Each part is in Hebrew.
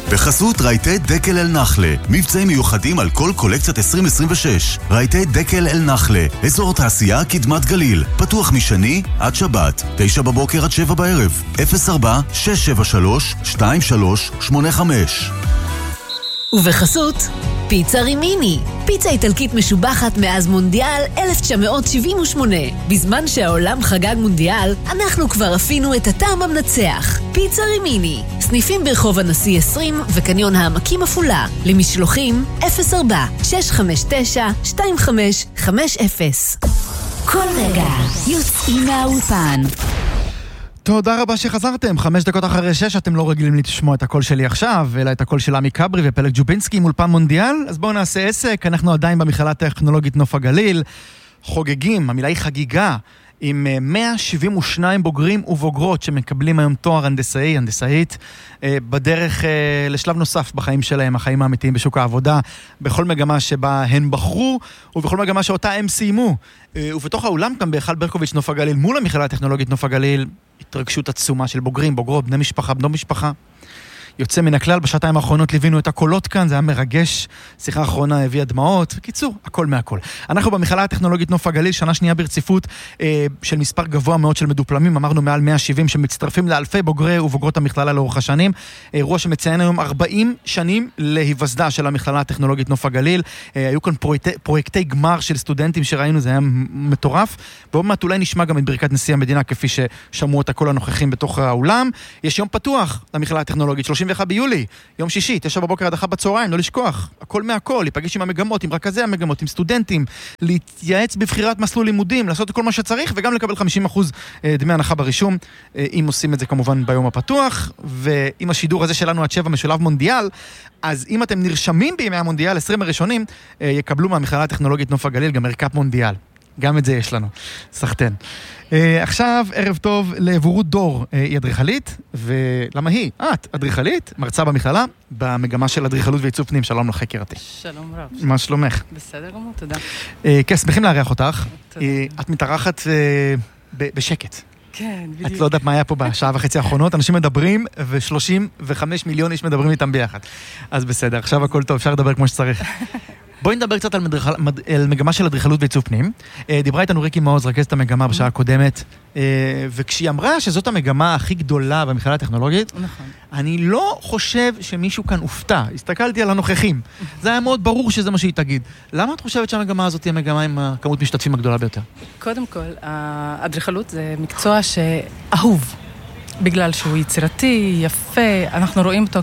בחסות רהיטי דקל אל נחלה, מבצעים מיוחדים על כל קולקציית 2026. רהיטי דקל אל נחלה, אזור תעשייה קדמת גליל, פתוח משני עד שבת, 9 בבוקר עד 7 בערב, 04-673-2385. ובחסות פיצה רימיני, פיצה איטלקית משובחת מאז מונדיאל 1978. בזמן שהעולם חגג מונדיאל, אנחנו כבר אפינו את הטעם המנצח. פיצה רימיני, סניפים ברחוב הנשיא 20 וקניון העמקים אפולה. למשלוחים 04-659-2550. כל רגע יוצאים מהאולפן. תודה רבה שחזרתם. 5 דקות אחרי 6, אתם לא רגילים לשמוע את הקול שלי עכשיו, אלא את הקול של עמי קברי ופלג ג'ובינסקי עם אולפן מונדיאל. אז בואו נעשה עסק, אנחנו עדיין במכללה הטכנולוגית נוף הגליל, חוגגים, המילה היא חגיגה, עם 172 בוגרים ובוגרות שמקבלים היום תואר הנדסאי, הנדסאית, בדרך לשלב נוסף בחיים שלהם, החיים האמיתיים בשוק העבודה, בכל מגמה שבה הן בחרו, ובכל מגמה שאותה הם סיימו. ובתוך האולם כאן בהיכל ברקוביץ' נוף הגליל, מול המכללה הטכנולוגית נוף הגליל, התרגשות עצומה של בוגרים, בוגרות, בני משפחה, בנות משפחה. יוצא מן הכלל, בשעתיים האחרונות ליווינו את הקולות כאן, זה היה מרגש, שיחה האחרונה הביאה דמעות, בקיצור, הכל מהכל. אנחנו במכללה הטכנולוגית נוף הגליל, שנה שנייה ברציפות של מספר גבוה מאוד של מדופלמים, אמרנו מעל 170 שמצטרפים לאלפי בוגרי ובוגרות המכללה לאורך השנים, אירוע שמציין היום 40 שנים להיווסדה של המכללה הטכנולוגית נוף הגליל, היו כאן פרויקטי גמר של סטודנטים שראינו, זה היה מטורף, ועוד מעט אולי נשמע גם את ברכת נשיא המדינה, כפי ששמעו את כל הנוכחים בתוך האולם. יש יום פתוח למכללה הטכנולוגית, 31 ביולי, יום שישי, 9 בבוקר עד 1 בצהריים, לא לשכוח, הכל מהכל, להיפגש עם המגמות, עם רכזי המגמות, עם סטודנטים, להתייעץ בבחירת מסלול לימודים, לעשות כל מה שצריך, וגם לקבל 50% דמי הנחה ברישום, אם עושים את זה כמובן ביום הפתוח, ועם השידור הזה שלנו עד 7 משולב מונדיאל, אז אם אתם נרשמים בימי המונדיאל, 20 הראשונים, יקבלו מהמכללה הטכנולוגית נוף הגליל גם ערכת מונדיאל. גם את זה יש לנו. סחטן. עכשיו, ערב טוב לבורות דור, היא אדריכלית, ולמה היא? את אדריכלית, מרצה במכללה, במגמה של אדריכלות ועיצוב פנים. שלום לך, יקירתי. שלום רב. מה שלומך? בסדר גמור, תודה. כן, שמחים לארח אותך. תודה. את מתארחת בשקט. כן, בדיוק. את לא יודעת מה היה פה בשעה וחצי האחרונות, אנשים מדברים, ו35 מיליון איש מדברים איתם ביחד. אז בסדר, עכשיו הכל טוב, אפשר לדבר כמו שצריך. בואי נדבר קצת על מגמה של אדריכלות ועיצוב פנים. דיברה איתנו ריקי מעוז, רכזת המגמה בשעה הקודמת, וכשהיא אמרה שזאת המגמה הכי גדולה במכללה הטכנולוגית, נכון. אני לא חושב שמישהו כאן הופתע. הסתכלתי על הנוכחים. זה היה מאוד ברור שזה מה שהיא תגיד. למה את חושבת שהמגמה הזאת היא המגמה עם הכמות משתתפים הגדולה ביותר? קודם כל, האדריכלות זה מקצוע שאהוב, בגלל שהוא יצירתי, יפה, אנחנו רואים אותו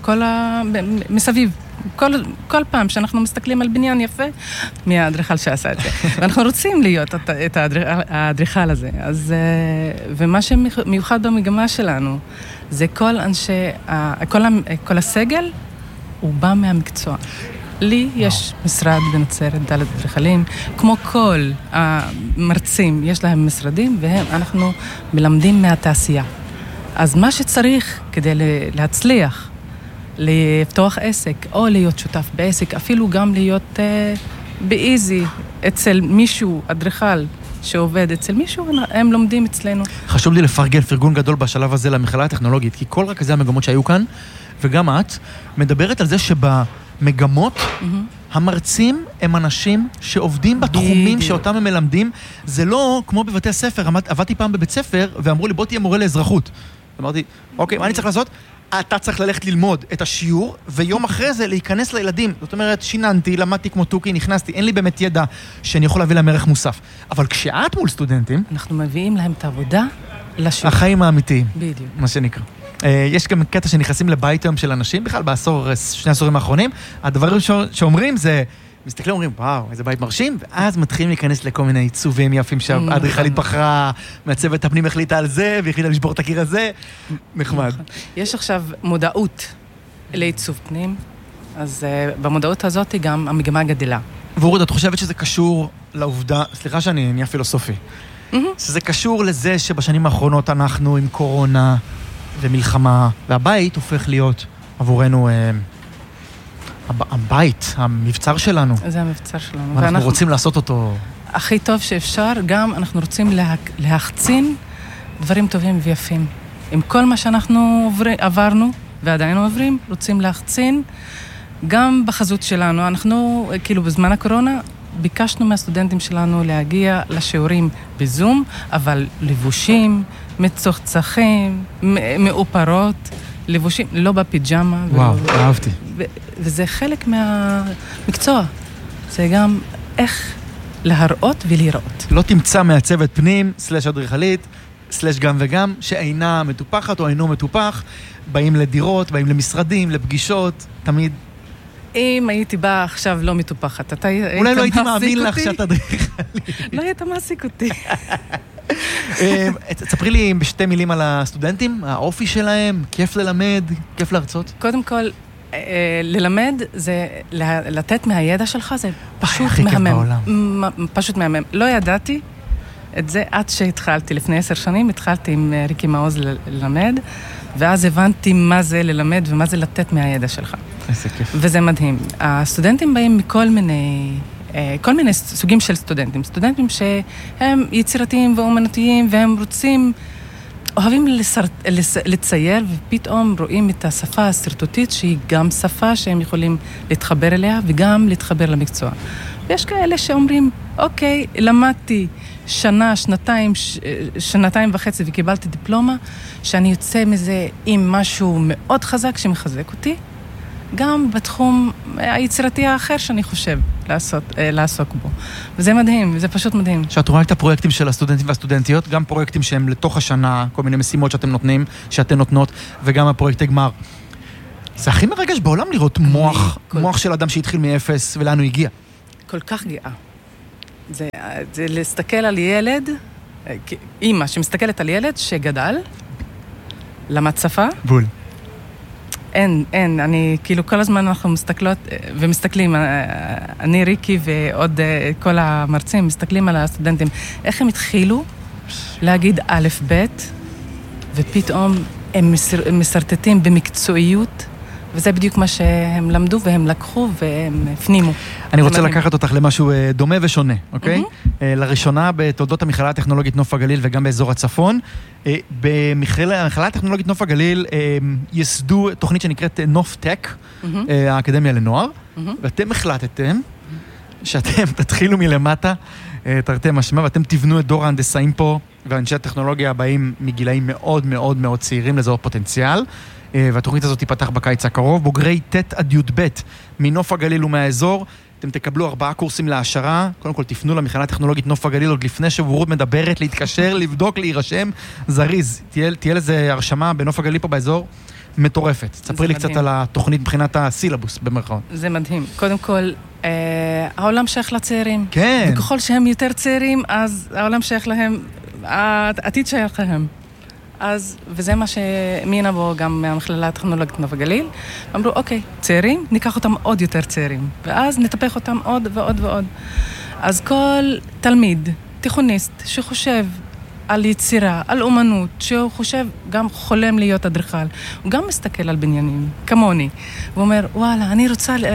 מסביב. כל פעם שאנחנו מסתכלים על בניין יפה, מי האדריכל שעשה את זה. ואנחנו רוצים להיות את האדריכל הזה. אז, ומה שמיוחד במגמה שלנו, זה כל הסגל, הוא בא מהמקצוע. לי יש משרד בנצרת, דלת אדריכלים, כמו כל המרצים, יש להם משרדים, ואנחנו מלמדים מהתעשייה. אז מה שצריך כדי להצליח, לפתוח עסק, או להיות שותף בעסק, אפילו גם להיות באיזי אצל מישהו, אדריכל שעובד אצל מישהו, הם לומדים אצלנו. חשוב לי לפרגן פרגון גדול בשלב הזה למכללה הטכנולוגית, כי כל רכזי המגמות שהיו כאן, וגם את, מדברת על זה שבמגמות המרצים הם אנשים שעובדים בתחומים שאותם הם מלמדים. זה לא כמו בבתי הספר, עבדתי פעם בבית ספר ואמרו לי בוא תהיה מורה לאזרחות. אמרתי, אוקיי, מה אני צריך לעשות? אתה צריך ללכת ללמוד את השיעור, ויום אחרי זה להיכנס לילדים. זאת אומרת, שיננתי, למדתי כמו טוקי, נכנסתי, אין לי באמת ידע שאני יכול להביא להם ערך מוסף. אבל כשאת מול סטודנטים, אנחנו מביאים להם את העבודה לשיעור. החיים האמיתיים. בדיוק. מה שנקרא. יש גם קטע שנכנסים לבית היום של אנשים, בכלל שני עשורים האחרונים, הדברים שאומרים זה, מסתכלים אומרים, וואו, איזה בית מרשים, ואז מתחילים להיכנס לכל מיני עיצובים יפים שהאדריכלית בחרה, מהצוות הפנים החליטה על זה, והחליטה לשבור את הקיר הזה, נחמד. יש עכשיו מודעות לעיצוב פנים, אז במודעות הזאת גם המגמה גדלה. ואורד, את חושבת שזה קשור לעובדה, סליחה שאני נהיה פילוסופי, שזה קשור לזה שבשנים האחרונות אנחנו עם קורונה ומלחמה, והבית הופך להיות עבורנו הבית, המבצר שלנו. זה המבצר שלנו. ואנחנו רוצים לעשות אותו הכי טוב שאפשר, גם אנחנו רוצים להחצין דברים טובים ויפים. עם כל מה שאנחנו עברנו, ועדיין עוברים, רוצים להחצין. גם בחזות שלנו, אנחנו, כאילו בזמן הקורונה, ביקשנו מהסטודנטים שלנו להגיע לשיעורים בזום, אבל לבושים, מצוחצחים, מאופרות, לבושים, לא בפיג'מה. וואו, אהבתי. וזה חלק מהמקצוע. זה גם איך להראות ולראות. לא תמצא מעצבת פנים, סלש אדריכלית, סלש גם וגם, שאינה מטופחת או אינו מטופח, באים לדירות, באים למשרדים, לפגישות, תמיד. אם הייתי באה עכשיו לא מטופחת, אתה היית מעסיק אותי? אולי לא הייתי מאמין לך שאת אדריכלית. לא היית מעסיק אותי. תספרי לי בשתי מילים על הסטודנטים, האופי שלהם, כיף ללמד, כיף להרצות. קודם כל, ללמד זה, לתת מהידע שלך, זה פשוט מהמם. פשוט מהמם. לא ידעתי את זה עד שהתחלתי. לפני 10 שנים התחלתי עם ריקי מעוז ללמד, ואז הבנתי מה זה ללמד ומה זה לתת מהידע שלך. איזה כיף. וזה מדהים. הסטודנטים באים מכל מיני סוגים של סטודנטים. סטודנטים שהם יצירתיים ואומנותיים, והם אוהבים לצייר, ופתאום רואים את השפה הסרטוטית, שהיא גם שפה שהם יכולים להתחבר אליה, וגם להתחבר למקצוע. ויש כאלה שאומרים, אוקיי, למדתי שנתיים וחצי וקיבלתי דיפלומה, שאני יוצא מזה עם משהו מאוד חזק שמחזק אותי, גם בתחום היצירתי האחר שאני חושב לעסוק בו. וזה מדהים, זה פשוט מדהים. שאת רואה את הפרויקטים של הסטודנטים והסטודנטיות, גם פרויקטים שהם לתוך השנה, כל מיני משימות שאתם נותנים, שאתן נותנות, וגם הפרויקטי גמר. זה הכי מרגש בעולם לראות מוח של אדם שהתחיל מאפס ולאן הוא הגיע. כל כך גאה. זה להסתכל על ילד, אמא שמסתכלת על ילד שגדל, למד שפה. בול. אין, אני, כאילו כל הזמן אנחנו מסתכלות ומסתכלים, אני ריקי ועוד כל המרצים מסתכלים על הסטודנטים, איך הם התחילו להגיד א' ב', ופתאום הם מסרטטים במקצועיות, וזה בדיוק מה שהם למדו והם לקחו והם הפנימו. אני רוצה לקחת אותך למשהו דומה ושונה, אוקיי? לראשונה בתולדות המכללה הטכנולוגית נוף הגליל וגם באזור הצפון. במכללה הטכנולוגית נוף הגליל יסדו תוכנית שנקראת נוף טק, האקדמיה לנוער, ואתם החלטתם שאתם תתחילו מלמטה, תרתי משמע, ואתם תבנו את דור ההנדסאים פה, ואנשי הטכנולוגיה הבאים מגילאים מאוד מאוד מאוד צעירים לזהות פוטנציאל. והתוכנית הזאת תיפתח בקיץ הקרוב, בוגרי ט' עד י"ב מנוף הגליל ומהאזור, אתם תקבלו 4 קורסים להשערה, קודם כל תפנו למכללה הטכנולוגית נוף הגליל, עוד לפני שורות מדברת, להתקשר, לבדוק, להירשם, זריז, תהיה לזה הרשמה בנוף הגליל פה באזור, מטורפת. תספרי לי קצת על התוכנית מבחינת הסילבוס במרכאות. זה מדהים. קודם כל, העולם שייך לצעירים. כן. וככל שהם יותר צעירים, אז העולם שייך להם, העתיד שייך להם. אז, וזה מה שמינה בו גם מהמכללה הטכנולוגית נוף הגליל, אמרו, אוקיי, צעירים, ניקח אותם עוד יותר צעירים, ואז נטפח אותם עוד ועוד ועוד. אז כל תלמיד, תיכוניסט, שחושב על יצירה, על אומנות, שהוא חושב, גם חולם להיות אדריכל, הוא גם מסתכל על בניינים, כמוני, הוא אומר, וואלה, אני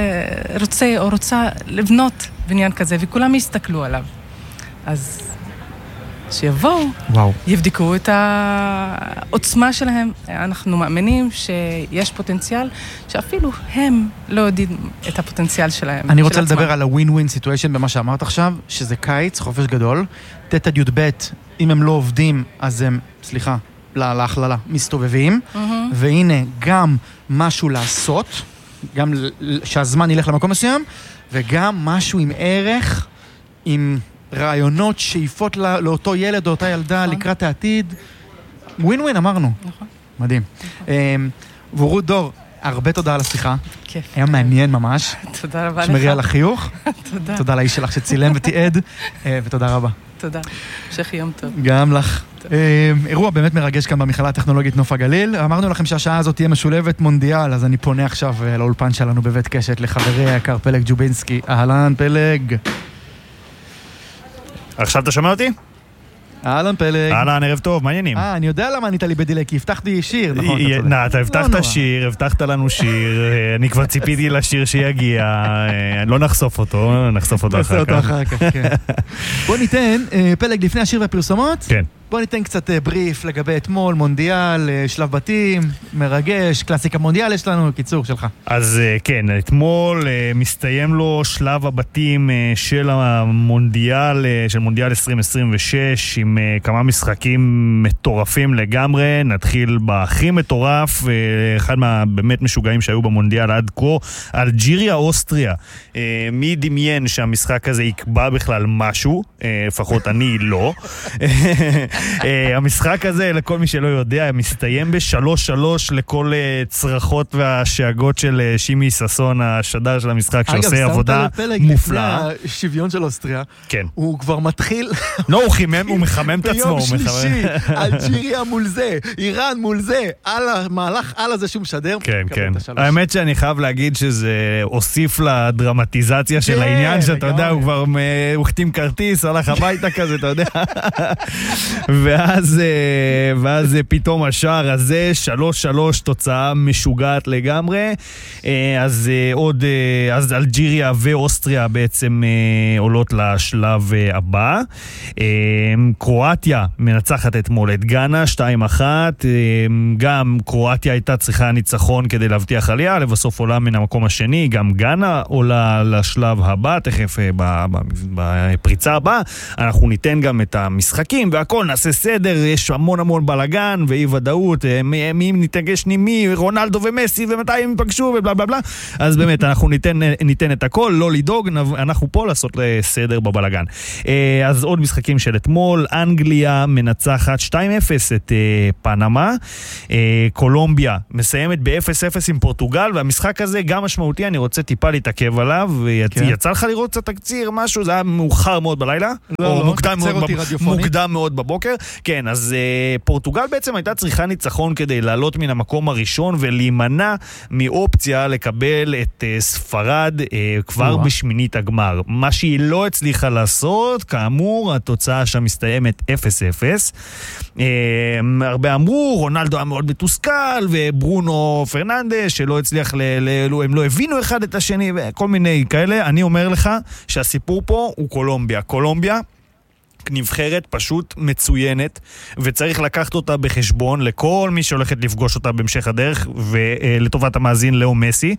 רוצה לבנות בניין כזה, וכולם יסתכלו עליו. אז שיבואו, יבדקו את העוצמה שלהם. אנחנו מאמינים שיש פוטנציאל, שאפילו הם לא יודעים את הפוטנציאל שלהם. אני רוצה לדבר על ה-win-win situation במה שאמרת עכשיו, שזה קיץ, חופש גדול, ט' עד י"ב, אם הם לא עובדים, אז הם, להכללה, מסתובבים, והנה גם משהו לעשות, גם שהזמן ילך למקום מסוים, וגם משהו עם ערך, עם רעיונות, שאיפות לאותו ילד או אותה ילדה לקראת העתיד. ווין-ווין, אמרנו. נכון. מדהים. ורות דור, הרבה תודה על השיחה. כיף. היה מעניין ממש. תודה רבה לך. שמרי על החיוך. תודה. תודה לאיש שלך שצילם ותיעד, ותודה רבה. תודה. המשך יום טוב. גם לך. אירוע באמת מרגש כאן במכללה הטכנולוגית נוף הגליל. אמרנו לכם שהשעה הזאת תהיה משולבת מונדיאל, אז אני פונה עכשיו לאולפן שלנו בבית קשת, לחברי היקר פלג ג'ובינסקי. אהלן, פלג. עכשיו אתה שומע אותי? אהלן פלג. אהלן, ערב טוב, מעניינים. אני יודע למה ענית לי בדילי, כי הבטחתי שיר, נכון? אתה הבטחת שיר, הבטחת לנו שיר, אני כבר ציפיתי לשיר שיגיע, לא נחשוף אותו, נחשוף אותו אחר כך. כן. בוא ניתן, פלג, לפני השיר והפרסומות, כן. בוא ניתן קצת בריף לגבי אתמול, מונדיאל, שלב בתים, מרגש, קלאסיקה מונדיאל יש לנו, קיצור שלך. אז כן, אתמול מסתיים לו שלב הבתים של המונדיאל, של מונדיאל 2026, עם כמה משחקים מטורפים לגמרי. נתחיל בהכי מטורף, אחד מהבאמת משוגעים שהיו במונדיאל עד כה, אלג'יריה, אוסטריה. מי דמיין שהמשחק הזה יקבע בכלל משהו? לפחות אני לא. המשחק הזה, לכל מי שלא יודע, מסתיים ב-3-3 לכל צרחות והשאגות של שימי ססון, השדר של המשחק, שעושה עבודה מופלאה. לפני השוויון של אוסטריה, כן. הוא כבר מתחיל... לא, הוא מחמם את עצמו. ביום שלישי, אלג'יריה מול זה, איראן מול זה, על המהלך על הזה שהוא משדר. כן, כן. האמת שאני חייב להגיד שזה הוסיף לדרמטיזציה של העניין, שאתה יודע, הוא כבר הוחתים כרטיס, הלך הביתה כזה, אתה יודע. ואז פתאום השער הזה, 3-3, תוצאה משוגעת לגמרי. אז אלג'יריה ואוסטריה בעצם עולות לשלב הבא. קרואטיה מנצחת אתמול את גאנה, 2-1. גם קרואטיה הייתה צריכה ניצחון כדי להבטיח עלייה, לבסוף עולה מן המקום השני. גם גאנה עולה לשלב הבא, תכף בפריצה הבאה. אנחנו ניתן גם את המשחקים והכל, נעשה סדר, יש המון בלגן ואי ודאות, מי נתגש מי, רונלדו ומסי ומתי הם פגשו ובלה בלה בלה. אז באמת אנחנו ניתן את הכל, לא לדאוג, אנחנו פה לעשות סדר בבלגן. אז עוד משחקים של אתמול, אנגליה מנצחת 2-0 את פנמה, קולומביה מסיימת ב-0-0 עם פורטוגל, והמשחק הזה גם משמעותי, אני רוצה טיפה להתעכב עליו. יצא לך לראות קצת תקציר, משהו, זה היה מאוחר מאוד בלילה, או מוקדם מאוד בבוקר. כן, אז פורטוגל בעצם הייתה צריכה ניצחון כדי לעלות מן המקום הראשון ולהימנע מאופציה לקבל את ספרד כבר בשמינית הגמר. מה שהיא לא הצליחה לעשות, כאמור, התוצאה שם מסתיימת 0-0. הרבה אמרו, רונלדו היה מאוד מתוסכל, וברונו פרננדס שלא הצליח, הם לא הבינו אחד את השני, וכל מיני כאלה. אני אומר לך שהסיפור פה הוא קולומביה. קולומביה נבחרת פשוט מצוינת, וצריך לקחת אותה בחשבון לכל מי שהולכת לפגוש אותה בהמשך הדרך, ולטובת המאזין לאו מסי,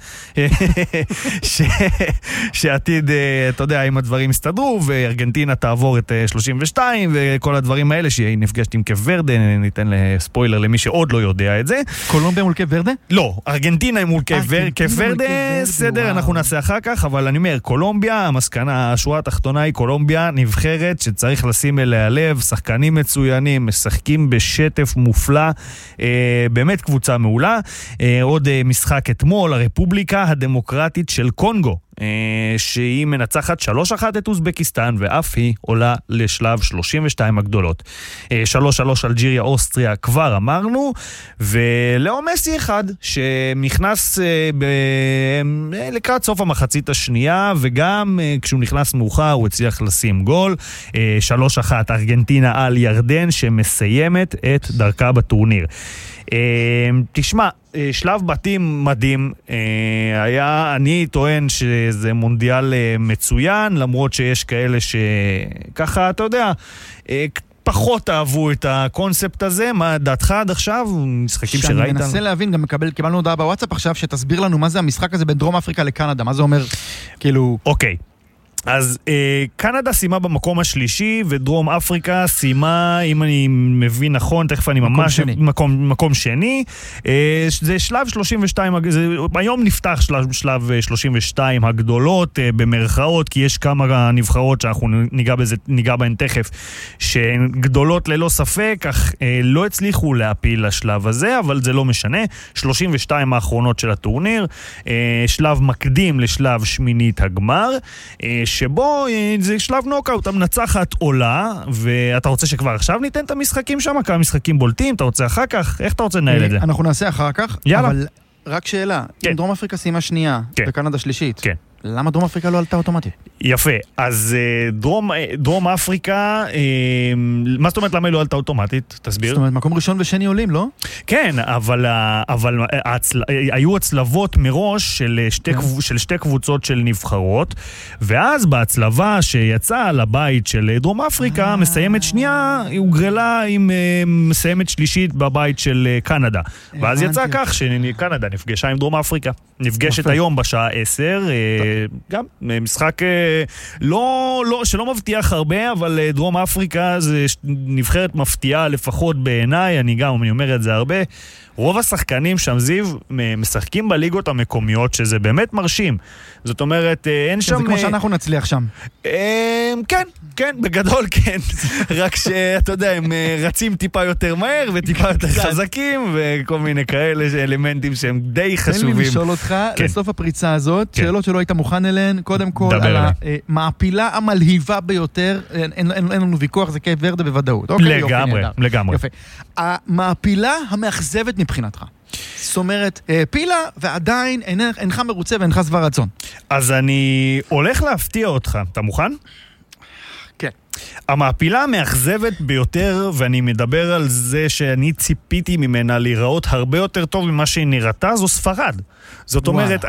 שעתיד, אתה יודע, אם הדברים יסתדרו, וארגנטינה תעבור את 32, וכל הדברים האלה, שהיא נפגשת עם קייפ ורדה, ניתן ספוילר למי שעוד לא יודע את זה. קולומביה מול קייפ ורדה? לא, ארגנטינה מול קייפ ורדה, סדר, אנחנו נעשה אחר כך, אבל אני אומר, קולומביה, המסקנה, השורה התחתונה היא קולומביה, נבחרת שצריך לשים אליה לב, שחקנים מצוינים, משחקים בשטף מופלא, באמת קבוצה מעולה. עוד משחק אתמול, הרפובליקה הדמוקרטית של קונגו, שהיא מנצחת 3-1 את אוזבקיסטן, ואף היא עולה לשלב 32 הגדולות. 3-3 אלג'יריה, אוסטריה, כבר אמרנו, ולאו מסי אחד, שנכנס לקראת סוף המחצית השנייה, וגם כשהוא נכנס מאוחר, הוא הצליח לשים גול. 3-1 ארגנטינה על ירדן, שמסיימת את דרכה בטורניר. תשמע, שלב בתים מדהים, אני טוען שזה מונדיאל מצוין, למרות שיש כאלה שככה, אתה יודע, פחות אהבו את הקונספט הזה. מה דעתך עד עכשיו? משחקים שראית? שאני מנסה להבין, גם קיבלנו הודעה בוואטסאפ עכשיו, שתסביר לנו מה זה המשחק הזה בין דרום אפריקה לקנדה, מה זה אומר, כאילו... אוקיי. אז קנדה סיימה במקום השלישי, ודרום אפריקה סיימה, אם אני מבין נכון, תכף אני ממש... מקום שני. זה שלב 32, היום נפתח שלב 32 הגדולות, במרכאות, כי יש כמה נבחרות שאנחנו ניגע בהן תכף, שהן גדולות ללא ספק, אך לא הצליחו להפיל לשלב הזה, אבל זה לא משנה. 32 האחרונות של הטורניר, שלב מקדים לשלב שמינית הגמר, שבו זה שלב נוקאוט, המנצחת עולה, ואתה רוצה שכבר עכשיו ניתן את המשחקים שם? כמה משחקים בולטים? אתה רוצה אחר כך? איך אתה רוצה לנהל את זה? אנחנו נעשה אחר כך, יאללה. אבל רק שאלה, אם דרום אפריקה סיימה שנייה, וקנדה שלישית, למה דרום אפריקה לא עלתה אוטומטית? יפה, אז דרום אפריקה, מה זאת אומרת למה היא לא עלתה אוטומטית? תסביר. זאת אומרת, מקום ראשון ושני עולים, לא? כן, אבל היו הצלבות מראש של שתי קבוצות של נבחרות, ואז בהצלבה שיצאה לבית של דרום אפריקה, מסיימת שנייה, היא הוגרלה עם מסיימת שלישית בבית של קנדה. ואז יצא כך שקנדה נפגשה עם דרום אפריקה. נפגשת היום בשעה 10, גם משחק שלא מבטיח הרבה, אבל דרום אפריקה זה נבחרת מפתיעה לפחות בעיניי, אני אומר את זה הרבה. רוב השחקנים שם זיו משחקים בליגות המקומיות, שזה באמת מרשים. זאת אומרת, אין שם... זה כמו שאנחנו נצליח שם. כן, בגדול כן. רק שאתה יודע, הם רצים טיפה יותר מהר וטיפה יותר חזקים, וכל מיני כאלה אלמנטים שהם די חשובים. תן לי לשאול אותך, לסוף הפריצה הזאת, שאלות שלא היית מוכן אליהן, קודם כל על המעפילה המלהיבה ביותר, אין לנו ויכוח, זה קייפ ורדה בוודאות. לגמרי. יפה. המעפילה המאכזבת מבחינתך. זאת אומרת, פילה ועדיין אינך מרוצה ואינך שבע רצון. אז אני הולך להפתיע אותך. אתה מוכן? כן. המעפילה המאכזבת ביותר, ואני מדבר על זה שאני ציפיתי ממנה להיראות הרבה יותר טוב ממה שהיא נראתה, זו ספרד. זאת אומרת,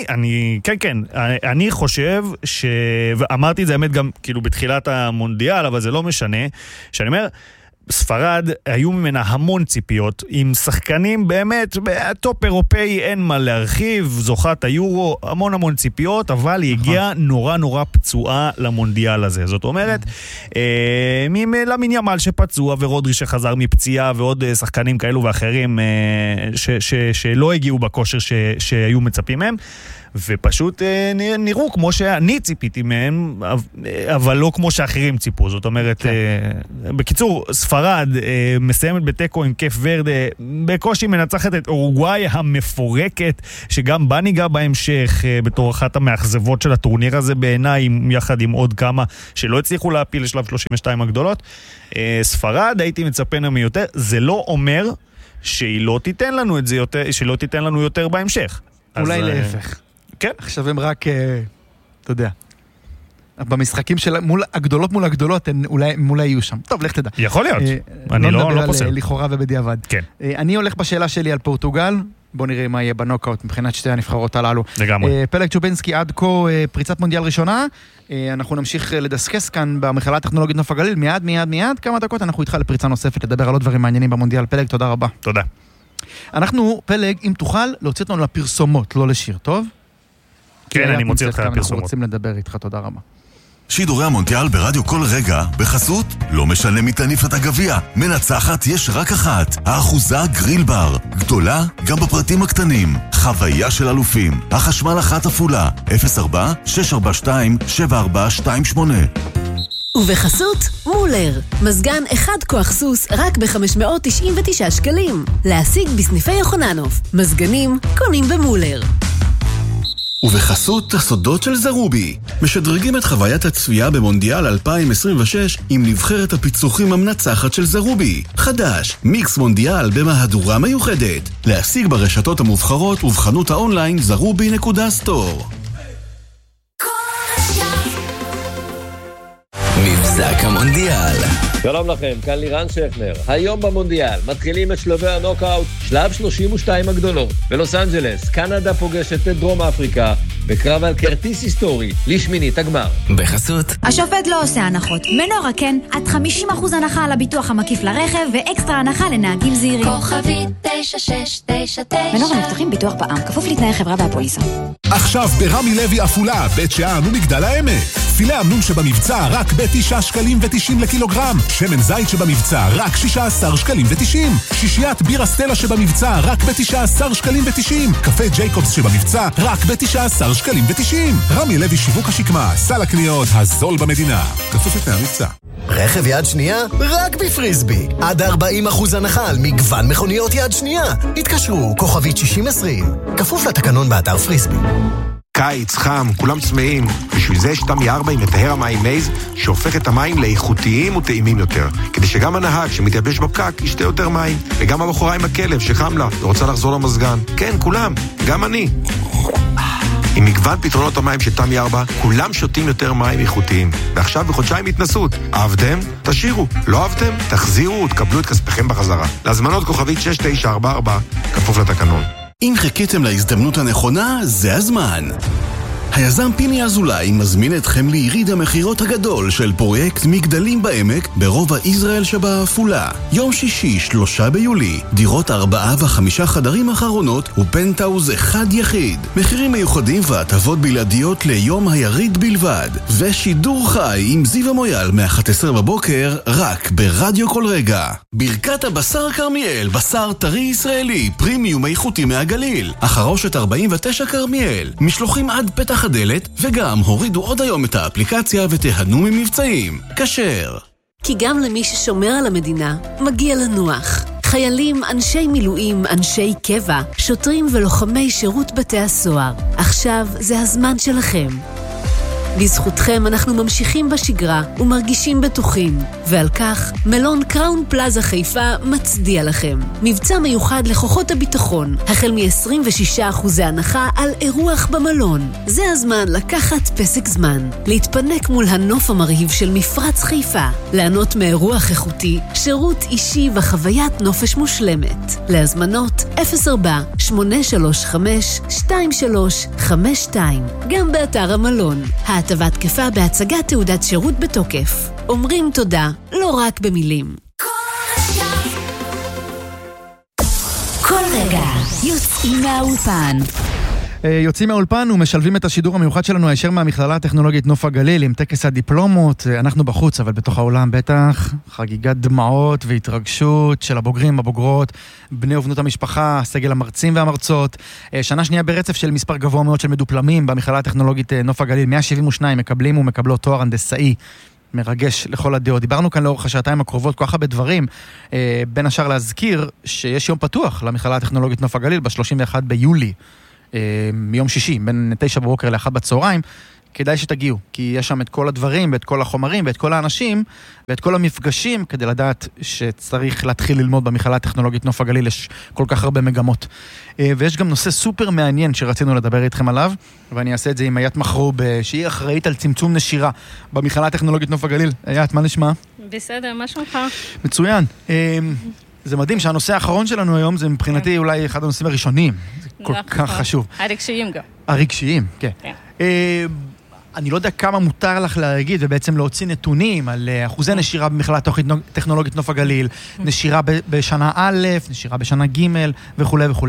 אני חושב ואמרתי את זה באמת גם כאילו בתחילת המונדיאל, אבל זה לא משנה, שאני אומר, ספרד היו ממנה המון ציפיות, עם שחקנים באמת, בטופ אירופאי אין מה להרחיב, זוכת היורו, המון ציפיות, אבל היא הגיעה נורא פצועה למונדיאל הזה. זאת אומרת, למין ימל שפצוע, ורודרי שחזר מפציעה, ועוד שחקנים כאלו ואחרים שלא הגיעו בכושר שהיו מצפים מהם, ופשוט נראו כמו שאני ציפיתי מהם, אבל לא כמו שאחרים ציפו. זאת אומרת, בקיצור, ספרד מסיימת בטקו עם קייפ ורדה, בקושי מנצחת את אורוגוואי המפורקת, שגם בה ניגע בהמשך בתור אחת המאכזבות של הטורניר הזה בעיניי, יחד עם עוד כמה שלא הצליחו להפיל לשלב 32 הגדולות. ספרד, הייתי מצפה לנו יותר, זה לא אומר שהיא לא תיתן לנו את זה יותר, שלא תיתן לנו יותר בהמשך. אולי להפך. כן. עכשיו הם רק, אתה יודע, במשחקים של הגדולות מול הגדולות, אולי יהיו שם. טוב, לך תדע. יכול להיות. אני לא פוסל. לא נדבר על לכאורה ובדיעבד. כן. אני הולך בשאלה שלי על פורטוגל. בוא נראה מה יהיה בנוקאוט מבחינת שתי הנבחרות הללו. לגמרי. פלג צ'ובינסקי עד כה פריצת מונדיאל ראשונה. אנחנו נמשיך לדסקס כאן במכללה הטכנולוגית נוף הגליל. מיד, כמה דקות אנחנו איתך לפריצה נוספת, לדבר על עוד דברים מעניינים במונדיאל. פלג, תודה רבה. תודה. אנחנו, פלג, אם תוכל, להוציא אותנו לפרסומות, לא לשיר, טוב? כן, אני מוציא אותך לפרסומות. אנחנו רוצים לדבר איתך, תודה רבה. שידורי המונדיאל ברדיו כל רגע, בחסות, לא משנה מי תניף את הגביע. מנצחת יש רק אחת, האחוזה גריל בר. גדולה, גם בפרטים הקטנים. חוויה של אלופים. החשמל אחת אפולה, 04-642-7428. ובחסות מולר, מזגן אחד כוח סוס רק ב-599 שקלים. להשיג בסניפי יוחננוף. מזגנים קונים במולר. ובחסות הסודות של זרובי, משדרגים את חוויית הצפייה במונדיאל 2026 עם נבחרת הפיצוחים המנצחת של זרובי. חדש, מיקס מונדיאל במהדורה מיוחדת. להשיג ברשתות המובחרות ובחנות האונליין זרובי.סטור. מבזק המונדיאל. שלום לכם, כאן לירן שכנר. היום במונדיאל מתחילים את שלבי הנוקאוט, שלב 32 הגדולות. בלוס אנג'לס, קנדה פוגשת את דרום אפריקה, בקרב על כרטיס היסטורי, לשמינית הגמר. בחסות השופט לא עושה הנחות. מנורה כן, עד 50% הנחה על הביטוח המקיף לרכב, ואקסטרה הנחה לנהגים זהירים. כוכבית 9699. מנורה מבטחים ביטוח בע"מ, כפוף לתנאי חברה והפוליסה. עכשיו ברמי לוי אפולה, בית שאן ומגדל העמק. פילה אמנון שבמבצע רק ב9 שקלים ו90 לקילוגרם. שמן זית שבמבצע רק 16 שקלים ו90. שישיית בירה סטלה שבמבצע רק ב19 שקלים ו90. קפה ג'ייקובס שבמבצע רק ב19 שקלים ו90. רמי לוי שיווק השקמה, סל הקניות הזול במדינה. כפוף לתנאי המבצע. רכב יד שנייה רק בפריסבי. עד 40% הנחה על מגוון מכוניות יד שנייה. התקשרו, כוכבית 6020. כפוף לתקנון באתר פריסבי. קיץ, חם, כולם צמאים. בשביל זה יש תמי 4 עם מטהר המים מייז, שהופך את המים לאיכותיים וטעימים יותר. כדי שגם הנהג שמתייבש בפקק ישתה יותר מים. וגם הבחורה עם הכלב שחם לה ורוצה לחזור למזגן. כן, כולם, גם אני. עם מגוון פתרונות המים של תמי 4, כולם שותים יותר מים איכותיים. ועכשיו בחודשיים התנסות. אהבתם? תשאירו. לא אהבתם? תחזירו ותקבלו את כספכם בחזרה. להזמנות כוכבית 6944, כפוף לתקנון. אם חיכיתם להזדמנות הנכונה, זה הזמן. היזם פיני אזולאי מזמין אתכם ליריד המחירות הגדול של פרויקט מגדלים בעמק ברובע ישראל שבעפולה. יום שישי, 3 ביולי, דירות 4 ו5 חדרים אחרונות ופנטאוז אחד יחיד. מחירים מיוחדים והטבות בלעדיות ליום היריד בלבד. ושידור חי עם זיו המויאל מ-11 בבוקר רק ברדיו כל רגע. ברכת הבשר כרמיאל, בשר טרי ישראלי, פרימיום איכותי מהגליל. החרושת 49 כרמיאל, משלוחים עד פתח הדלת, וגם הורידו עוד היום את האפליקציה ותהנו ממבצעים. כשר. כי גם למי ששומר על המדינה, מגיע לנוח. חיילים, אנשי מילואים, אנשי קבע, שוטרים ולוחמי שירות בתי הסוהר. עכשיו זה הזמן שלכם. בזכותכם אנחנו ממשיכים בשגרה ומרגישים בטוחים, ועל כך מלון קראון פלאזה חיפה מצדיע לכם. מבצע מיוחד לכוחות הביטחון, החל מ-26% הנחה על אירוח במלון. זה הזמן לקחת פסק זמן, להתפנק מול הנוף המרהיב של מפרץ חיפה, לענות מאירוח איכותי, שירות אישי וחוויית נופש מושלמת. להזמנות 04-835-2352, גם באתר המלון. הטבה תקפה בהצגת תעודת שירות בתוקף. אומרים תודה, לא רק במילים. כל רגע יוצאים מהאולפן. יוצאים מהאולפן ומשלבים את השידור המיוחד שלנו הישר מהמכללה הטכנולוגית נוף הגליל עם טקס הדיפלומות. אנחנו בחוץ, אבל בתוך האולם בטח חגיגת דמעות והתרגשות של הבוגרים, הבוגרות, בני ובנות המשפחה, סגל המרצים והמרצות. שנה שנייה ברצף של מספר גבוה מאוד של מדופלמים במכללה הטכנולוגית נוף הגליל. 172 מקבלים ומקבלות תואר הנדסאי. מרגש לכל הדעות. דיברנו כאן לאורך השעתיים הקרובות כל כך הרבה דברים, בין השאר להזכיר שיש יום פתוח למכללה הטכנולוגית נוף הגליל ב-31 ביולי. מיום שישי, בין 9 בבוקר ל-1 בצהריים, כדאי שתגיעו, כי יש שם את כל הדברים, ואת כל החומרים, ואת כל האנשים, ואת כל המפגשים, כדי לדעת שצריך להתחיל ללמוד במכללה הטכנולוגית נוף הגליל, יש כל כך הרבה מגמות. ויש גם נושא סופר מעניין שרצינו לדבר איתכם עליו, ואני אעשה את זה עם איית מחרוב, שהיא אחראית על צמצום נשירה במכללה הטכנולוגית נוף הגליל. איית, מה נשמע? בסדר, מה שלומך? מצוין. זה מדהים שהנושא האחרון שלנו היום זה מבחינתי אולי אחד הנושאים הראשונים. זה כל כך חשוב. הרגשיים גם. הרגשיים, כן. אני לא יודע כמה מותר לך להגיד ובעצם להוציא נתונים על אחוזי נשירה במכללה הטכנולוגית נוף הגליל, נשירה בשנה א', נשירה בשנה ג' וכו' וכו'.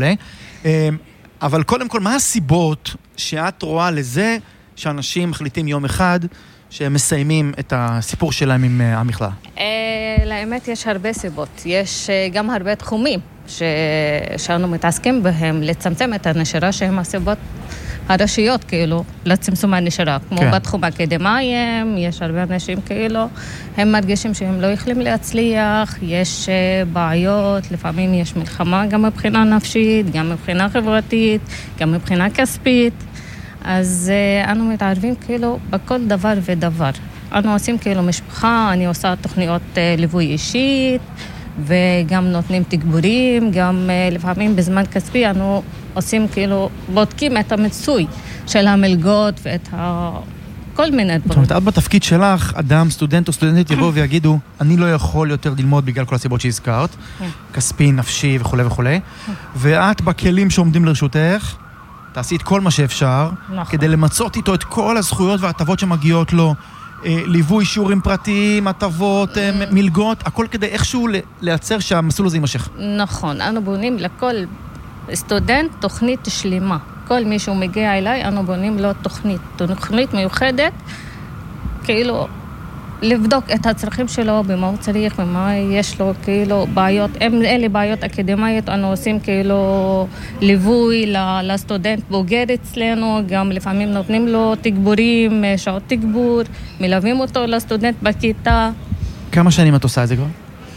אבל קודם כל, מה הסיבות שאת רואה לזה שאנשים מחליטים יום אחד שהם מסיימים את הסיפור שלהם עם המכללה? לאמת יש הרבה סיבות. יש גם הרבה תחומים שאנו מתעסקים בהם לצמצם את הנשירה שהם הסיבות הראשיות, כאילו, לצמצום הנשירה. כמו בתחום האקדמיים, יש הרבה אנשים כאילו, הם מרגישים שהם לא יכולים להצליח, יש בעיות, לפעמים יש מלחמה גם מבחינה נפשית, גם מבחינה חברתית, גם מבחינה כספית. אז אנו מתערבים כאילו בכל דבר ודבר. אנו עושים כאילו משפחה, אני עושה תוכניות ליווי אישית, וגם נותנים תגבורים, גם לפעמים בזמן כספי אנו עושים כאילו, בודקים את המיצוי של המלגות ואת כל מיני דברים. זאת אומרת, את בתפקיד שלך, אדם, סטודנט או סטודנטית יבואו ויגידו, אני לא יכול יותר ללמוד בגלל כל הסיבות שהזכרת, כספי, נפשי וכו' וכו', ואת בכלים שעומדים לרשותך, תעשי את כל מה שאפשר, כדי למצות איתו את כל הזכויות וההטבות שמגיעות לו, ליווי שיעורים פרטיים, הטבות, מלגות, הכל כדי איכשהו לייצר שהמסלול הזה יימשך. נכון, אנו בונים לכל סטודנט תוכנית שלמה. כל מי שהוא מגיע אליי, אנו בונים לו תוכנית מיוחדת, כאילו לבדוק את הצרכים שלו, במה הוא צריך, במה יש לו כאילו בעיות, אלה בעיות אקדמיות, אנו עושים כאילו ליווי לסטודנט בוגר אצלנו, גם לפעמים נותנים לו תגבורים, שעות תגבור, מלווים אותו לסטודנט בכיתה. כמה שנים את עושה את זה כבר?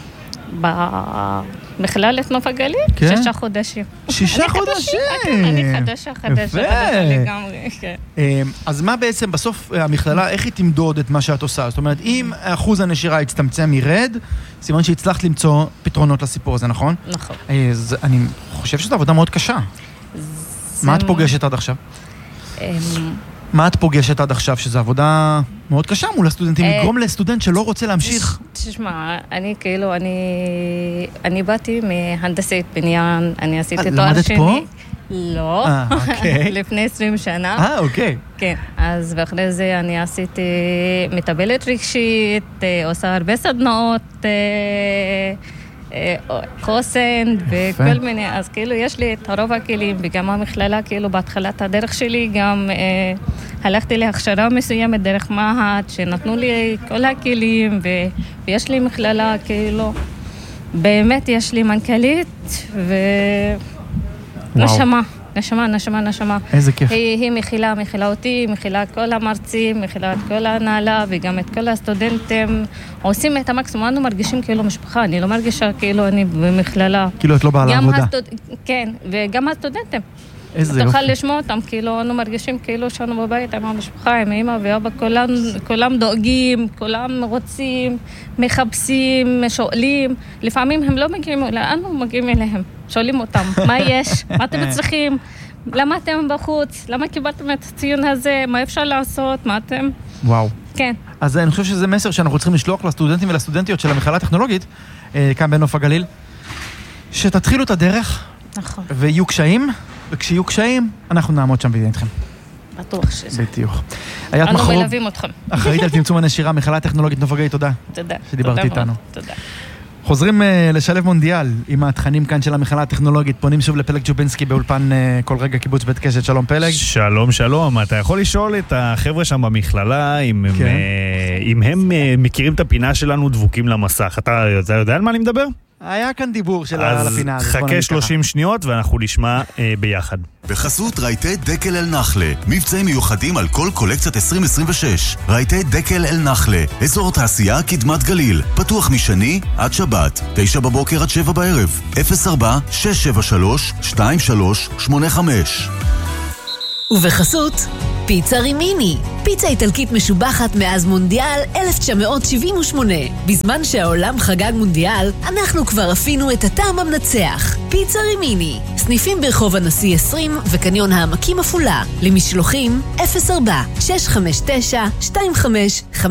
במכללת נוף הגליל, 6 חודשים. 6 חודשים? אני חדשה לגמרי. אז מה בעצם בסוף המכללה, איך היא תמדוד את מה שאת עושה? זאת אומרת, אם אחוז הנשירה יצטמצם ירד, סימן שהצלחת למצוא פתרונות לסיפור הזה, נכון? נכון. אני חושב שזו עבודה מאוד קשה. מה את פוגשת עד עכשיו? מה את פוגשת עד עכשיו, שזו עבודה מאוד קשה מול הסטודנטים, לגרום לסטודנט שלא רוצה להמשיך? תשמע, אני כאילו, אני באתי מהנדסית בניין, אני עשיתי תואר למדת שני. פה? לא, לפני 20 שנה. אוקיי. כן, אז ואחרי זה אני עשיתי מטפלת רגשית, עושה הרבה סדנאות, חוסן וכל מיני, אז כאילו יש לי את הרוב הכלים, וגם המכללה, כאילו בהתחלת הדרך שלי גם הלכתי להכשרה מסוימת דרך מה"ט, שנתנו לי כל הכלים, ויש לי מכללה, כאילו, באמת יש לי מנכ"לית, נשמה. איזה כיף. היא מכילה אותי, מכילה את כל המרצים, מכילה את כל ההנהלה, וגם את כל הסטודנטים. עושים את המקסימום, אנו מרגישים כאילו משפחה, אני לא מרגישה כאילו אני במכללה. כאילו את לא באה לעבודה. כן, וגם הסטודנטים. איזה יופי. תוכל לשמוע אותם, כאילו אנו מרגישים כאילו שאנו בבית עם המשפחה, עם אמא ואבא, כולם דואגים, כולם רוצים, מחפשים, שואלים. לפעמים הם לא מגיעים אליהם, אנו מגיעים אליהם, שואלים אותם, מה יש, מה אתם צריכים, למה אתם בחוץ, למה קיבלתם את הציון הזה, מה אפשר לעשות, מה אתם... וואו. כן. אז אני חושב שזה מסר שאנחנו צריכים לשלוח לסטודנטים ולסטודנטיות של המכללה הטכנולוגית, כאן בנוף הגליל, שתתחילו את הדרך, נכון. ויהיו קשיים, וכשיהיו קשיים, אנחנו נעמוד שם ויהיה איתכם. בטוח שזה. בדיוק. אנו מלווים אתכם. אחראית על צמצום הנשירה, מכללה הטכנולוגית נוף הגליל, תודה. תודה. שדיברתי איתנו. תודה. חוזרים לשלב מונדיאל עם התכנים כאן של המכללה הטכנולוגית, פונים שוב לפלג ג'ובינסקי באולפן כל רגע קיבוץ בית קשת. שלום פלג. שלום, אתה יכול לשאול את החבר'ה שם במכללה אם הם מכירים את הפינה שלנו דבוקים למסך. אתה יודע על מה אני מדבר? היה כאן דיבור של הפינה. אז חכה 30 שניות ואנחנו נשמע ביחד. בחסות רהיטי דקל אל נחלה, מבצעים מיוחדים על כל קולקציית 2026. רהיטי דקל אל נחלה, אזור תעשייה קדמת גליל, פתוח משני עד שבת, 9 בבוקר עד 7 בערב, 04-673-2385. ובחסות פיצה רימיני, פיצה איטלקית משובחת מאז מונדיאל 1978. בזמן שהעולם חגג מונדיאל, אנחנו כבר אפינו את הטעם המנצח. פיצה רימיני, סניפים ברחוב הנשיא 20 וקניון העמקים עפולה. למשלוחים 04-659-2550.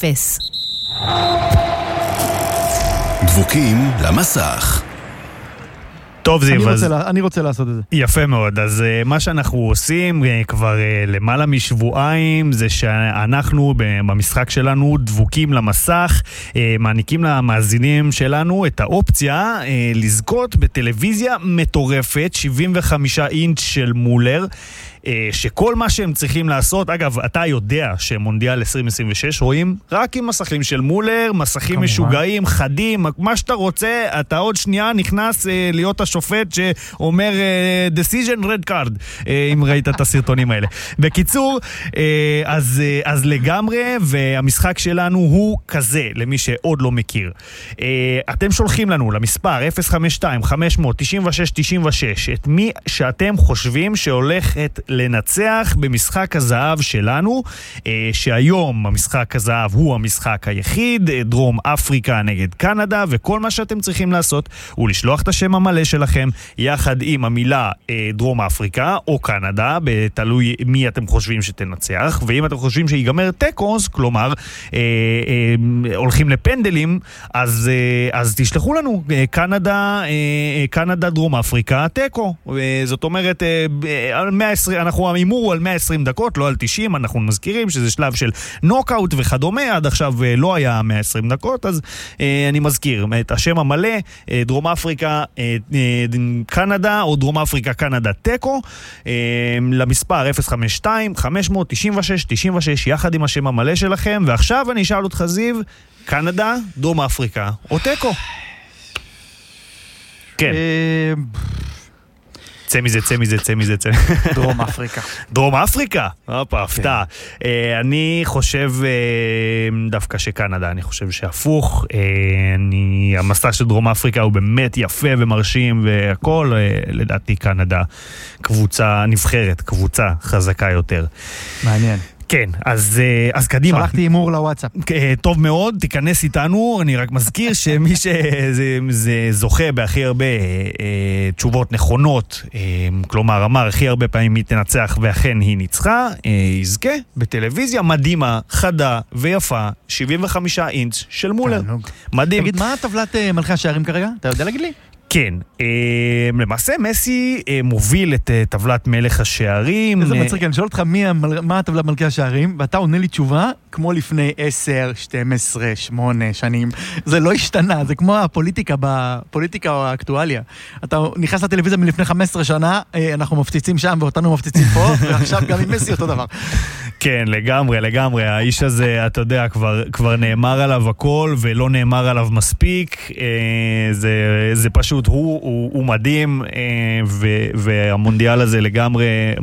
דבוקים למסך. טוב זיו, אני רוצה לעשות את זה. יפה מאוד, אז מה שאנחנו עושים כבר למעלה משבועיים זה שאנחנו במשחק שלנו דבוקים למסך, מעניקים למאזינים שלנו את האופציה לזכות בטלוויזיה מטורפת, 75 אינץ' של מולר, שכל מה שהם צריכים לעשות, אגב, אתה יודע שמונדיאל 2026 רואים רק עם מסכים של מולר, מסכים משוגעים, חדים, מה שאתה רוצה, אתה עוד שנייה נכנס להיות השופט שאומר decision red card, אם ראית את הסרטונים האלה. בקיצור, אז לגמרי, והמשחק שלנו הוא כזה, למי שעוד לא מכיר. אתם שולחים לנו למספר 052-500-96-96 את מי שאתם חושבים שהולכת לנצח במשחק הזהב שלנו, שהיום המשחק הזהב הוא המשחק היחיד, דרום אפריקה נגד קנדה, וכל מה שאתם צריכים לעשות הוא לשלוח את השם המלא שלכם יחד עם המילה דרום אפריקה או קנדה, בתלוי מי אתם חושבים שתנצח, ואם אתם חושבים שיגמר טקוס, כלומר הולכים לפנדלים, אז תשלחו לנו קנדה דרום אפריקה טקו, זאת אומרת 120, אנחנו האימור הוא על 120 דקות, לא על 90, אנחנו מזכירים שזה שלב של נוקאוט וכדומה, עד עכשיו לא היה 120 דקות, אז אני מזכיר את השם המלא, דרום אפריקה קנדה, או דרום אפריקה קנדה טקו, למספר 052-596-96 יחד עם השם המלא שלכם, ועכשיו אני אשאל אותך זיו, קנדה, דרום אפריקה או טקו? כן. צא מזה. דרום אפריקה. דרום אפריקה? הפתעה. אני חושב דווקא שקנדה, אני חושב שהפוך. המסע של דרום אפריקה הוא באמת יפה ומרשים והכל. לדעתי קנדה קבוצה נבחרת, קבוצה חזקה יותר. מעניין. כן, אז קדימה. שלחתי אימור לוואטסאפ. טוב מאוד, תיכנס איתנו, אני רק מזכיר שמי שזה זוכה בהכי הרבה תשובות נכונות, כלומר אמר הכי הרבה פעמים היא תנצח ואכן היא ניצחה, יזכה בטלוויזיה מדהימה, חדה ויפה, 75 אינץ' של מולר. מדהים. תגיד, מה טבלת מלכי השערים כרגע? אתה יודע להגיד לי? כן, למעשה מסי מוביל את טבלת מלך השערים. איזה מצחיק, אני שואל אותך מה הטבלת מלכי השערים, ואתה עונה לי תשובה כמו לפני 10, 12, 8 שנים. זה לא השתנה, זה כמו הפוליטיקה או האקטואליה. אתה נכנס לטלוויזיה מלפני 15 שנה, אנחנו מפציצים שם ואותנו מפציצים פה, ועכשיו גם עם מסי אותו דבר. כן, לגמרי. האיש הזה, אתה יודע, כבר נאמר עליו הכל ולא נאמר עליו מספיק. זה פשוט, הוא מדהים, והמונדיאל הזה לגמרי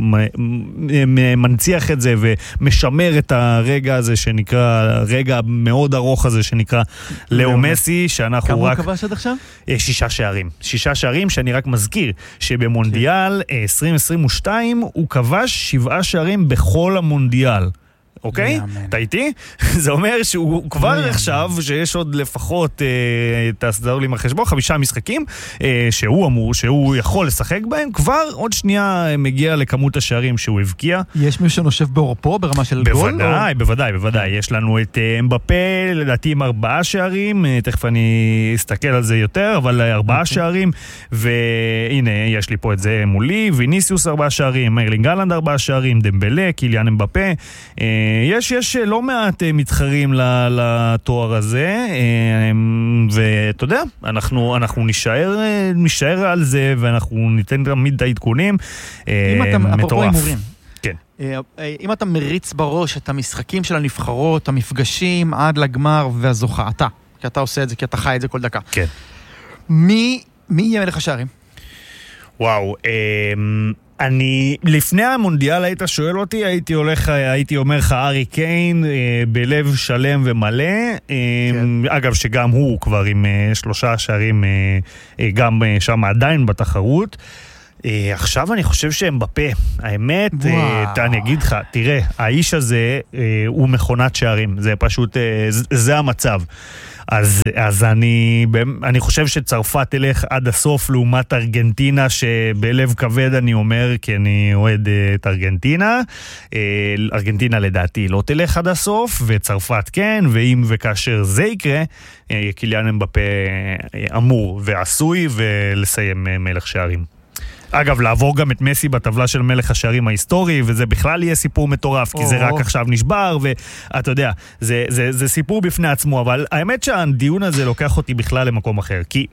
מנציח את זה ומשמר את הרגע הזה שנקרא, רגע מאוד ארוך הזה שנקרא לאו מסי, שאנחנו רק... כמה הוא כבש עד עכשיו? 6 שערים. 6 שערים, שאני רק מזכיר שבמונדיאל 2022 הוא כבש 7 שערים בכל המונדיאל. אוקיי? אתה איתי? זה אומר שהוא כבר עכשיו, שיש עוד לפחות, תסדר לי מהחשבון, 5 משחקים, שהוא יכול לשחק בהם, כבר עוד שנייה מגיע לכמות השערים שהוא הבקיע. יש מישהו שנושב באורפו ברמה של גול? בוודאי. יש לנו את אמבפה, לדעתי עם 4 שערים, תכף אני אסתכל על זה יותר, אבל 4 שערים, והנה, יש לי פה את זה מולי, ויניסיוס 4 שערים, ארלינג הלנד 4 שערים, דמבלה, קיליאן אמבפה, יש לא מעט מתחרים לתואר הזה, ואתה יודע, אנחנו נשאר על זה, ואנחנו ניתן תמיד את העדכונים. מטורף. כן. אם אתה מריץ בראש את המשחקים של הנבחרות, המפגשים עד לגמר והזוכה, כי אתה עושה את זה, כי אתה חי את זה כל דקה. כן. מי יהיה מלך השערים? וואו, לפני המונדיאל היית שואל אותי, הייתי אומר לך ארי קיין, בלב שלם ומלא, אגב שגם הוא כבר עם 3 שערים, גם שם עדיין בתחרות. עכשיו אני חושב שהם בפה, האמת, אני אגיד לך, תראה, האיש הזה הוא מכונת שערים, זה פשוט, זה המצב. אז אני חושב שצרפת תלך עד הסוף לעומת ארגנטינה, שבלב כבד אני אומר, כי אני אוהד את ארגנטינה. ארגנטינה לדעתי לא תלך עד הסוף, וצרפת כן, ואם וכאשר זה יקרה, קיליאן אמבפה אמור ועשוי ולסיים מלך שערים. אגב, לעבור גם את מסי בטבלה של מלך השערים ההיסטורי, וזה בכלל יהיה סיפור מטורף, כי זה רק עכשיו נשבר, ואתה יודע, זה סיפור בפני עצמו, אבל האמת שהדיון הזה לוקח אותי בכלל למקום אחר, כי...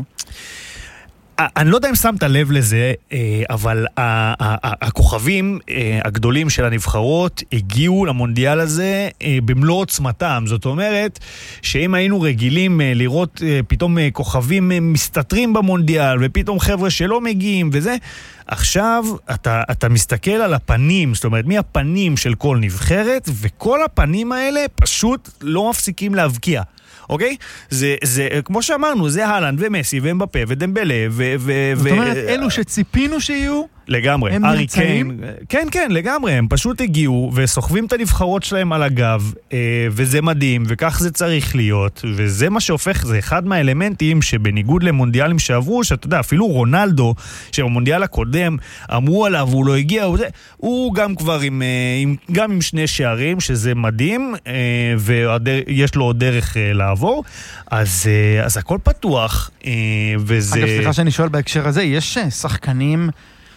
אני לא יודע אם שמת לב לזה, אבל הכוכבים הגדולים של הנבחרות הגיעו למונדיאל הזה במלוא עוצמתם. זאת אומרת שאם היינו רגילים לראות פתאום כוכבים מסתתרים במונדיאל, ופתאום חבר'ה שלא מגיעים וזה, עכשיו אתה מסתכל על הפנים, זאת אומרת, מי הפנים של כל נבחרת, וכל הפנים האלה פשוט לא מפסיקים להבקיע. אוקיי? זה, כמו שאמרנו, זה הלנד ומסי ואמבפה ודמבלה זאת אומרת, אלו שציפינו שיהיו, לגמרי. הם נמצאים? כן, לגמרי. הם פשוט הגיעו וסוחבים את הנבחרות שלהם על הגב, וזה מדהים, וכך זה צריך להיות, וזה מה שהופך, זה אחד מהאלמנטים שבניגוד למונדיאלים שעברו, שאתה יודע, אפילו רונלדו, שבמונדיאל הקודם אמרו עליו, הוא לא הגיע, הוא גם כבר גם עם 2 שערים, שזה מדהים, ויש לו עוד דרך לעבור, אז הכל פתוח, וזה... אגב, סליחה שאני שואל בהקשר הזה, יש שחקנים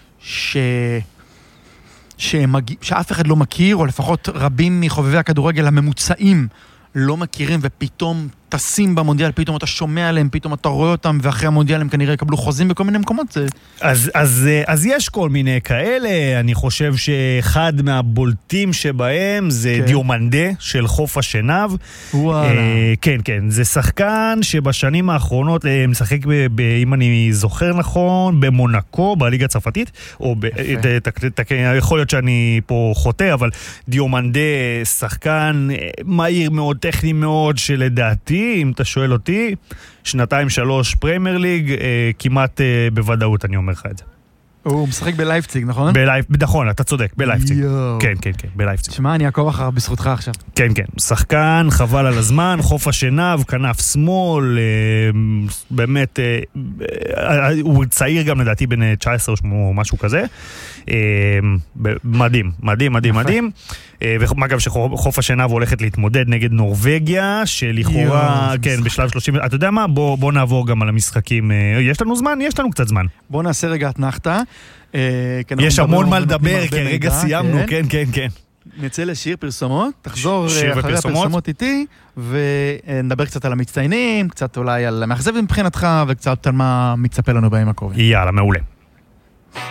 שאף אחד לא מכיר, או לפחות רבים מחובבי הכדורגל הממוצעים לא מכירים, ופתאום טסים במונדיאל, פתאום אתה שומע עליהם, פתאום אתה רואה אותם, ואחרי המונדיאל הם כנראה יקבלו חוזים בכל מיני מקומות. אז יש כל מיני כאלה, אני חושב שאחד מהבולטים שבהם זה דיומנדה של חוף השנב. כן, זה שחקן שבשנים האחרונות משחק, אם אני זוכר נכון, במונקו, בליגה הצרפתית, או יכול להיות שאני פה חוטא, אבל דיומנדה שחקן מהיר מאוד, טכני מאוד, שלדעתי, אם אתה שואל אותי, 2-3 פרמייר ליג, כמעט בוודאות אני אומר לך את זה. הוא משחק בלייפציג, נכון? נכון, אתה צודק, בלייפציג. כן, כן, כן, בלייפציג. שמע, אני אעקוב אחריו בזכותך עכשיו. כן, כן, שחקן, חבל על הזמן, חוף השנב, כנף שמאל, באמת, הוא צעיר גם לדעתי בין 19 או משהו כזה. מדהים, מדהים, מדהים, מדהים. ומה גם שחוף השנב הולכת להתמודד נגד נורווגיה, שלכאורה, כן, בשלב 30, אתה יודע מה? בוא נעבור גם על המשחקים. יש לנו זמן? יש לנו קצת זמן. בוא נעשה רגע התנחתה. יש המון מה לדבר, כי רגע סיימנו, כן, כן, כן. נצא לשיר פרסומות, תחזור אחרי הפרסומות איתי, ונדבר קצת על המצטיינים, קצת אולי על המאכזב מבחינתך, וקצת על מה מצפה לנו בימים הקרובים. יאללה, מעולה.